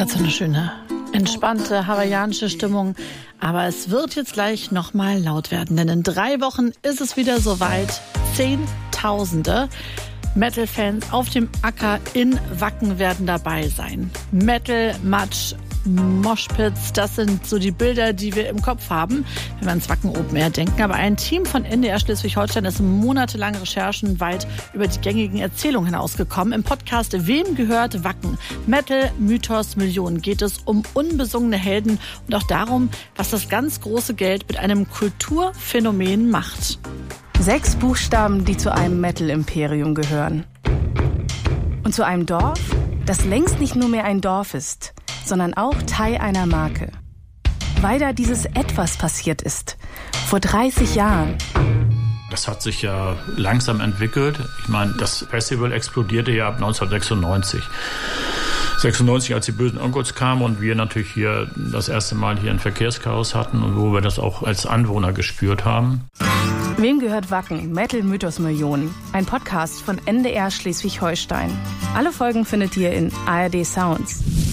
gerade so eine schöne, entspannte, hawaiianische Stimmung. Aber es wird jetzt gleich nochmal laut werden, denn in 3 Wochen ist es wieder soweit. Zehntausende Metal-Fans auf dem Acker in Wacken werden dabei sein. Metal, Matsch, Moshpits, das sind so die Bilder, die wir im Kopf haben, wenn wir ans Wacken Open Air denken. Aber ein Team von NDR Schleswig-Holstein ist monatelange Recherchen weit über die gängigen Erzählungen hinausgekommen. Im Podcast Wem gehört Wacken? Metal, Mythos, Millionen geht es um unbesungene Helden und auch darum, was das ganz große Geld mit einem Kulturphänomen macht. 6 Buchstaben, die zu einem Metal-Imperium gehören. Und zu einem Dorf, das längst nicht nur mehr ein Dorf ist, sondern auch Teil einer Marke. Weil da dieses Etwas passiert ist. Vor 30 Jahren. Das hat sich ja langsam entwickelt. Ich meine, das Festival explodierte ja ab 1996. 96, als die bösen Onkels kamen und wir natürlich hier das erste Mal hier ein Verkehrschaos hatten und wo wir das auch als Anwohner gespürt haben. Wem gehört Wacken? Metal Mythos Millionen. Ein Podcast von NDR Schleswig-Holstein. Alle Folgen findet ihr in ARD Sounds.